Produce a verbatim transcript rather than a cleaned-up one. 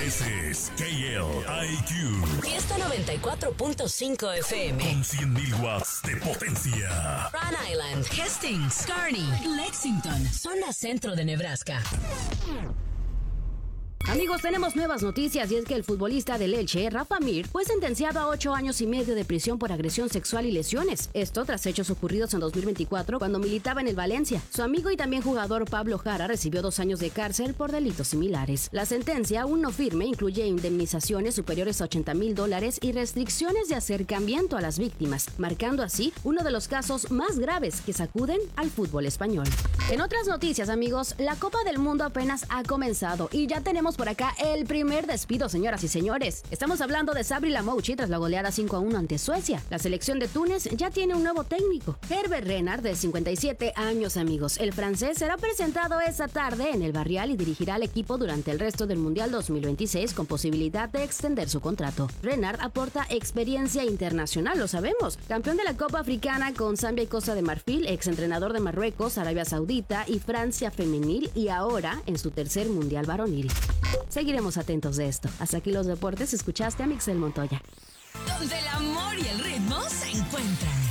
Este es K L I Q. Fiesta noventa y cuatro punto cinco F M. Con cien mil watts de potencia. Rhode Island, Hastings, Kearney, Lexington, zona centro de Nebraska. Amigos, tenemos nuevas noticias y es que el futbolista del Elche, Rafa Mir, fue sentenciado a ocho años y medio de prisión por agresión sexual y lesiones. Esto tras hechos ocurridos en dos mil veinticuatro cuando militaba en el Valencia. Su amigo y también jugador Pablo Jara recibió dos años de cárcel por delitos similares. La sentencia, aún no firme, incluye indemnizaciones superiores a ochenta mil dólares y restricciones de acercamiento a las víctimas, marcando así uno de los casos más graves que sacuden al fútbol español. En otras noticias, amigos, la Copa del Mundo apenas ha comenzado y ya tenemos por acá el primer despido, señoras y señores. Estamos hablando de Sabri Lamouchi tras la goleada cinco a uno ante Suecia. La selección de Túnez ya tiene un nuevo técnico, Herbert Renard, de cincuenta y siete años, amigos. El francés será presentado esta tarde en el Barrial y dirigirá al equipo durante el resto del Mundial dos mil veintiséis con posibilidad de extender su contrato. Renard aporta experiencia internacional, lo sabemos. Campeón de la Copa Africana con Zambia y Costa de Marfil, exentrenador de Marruecos, Arabia Saudita y Francia femenil y ahora en su tercer Mundial varonil. Seguiremos atentos de esto. Hasta aquí los deportes. Escuchaste a Mixel Montoya. Donde el amor y el ritmo se encuentran.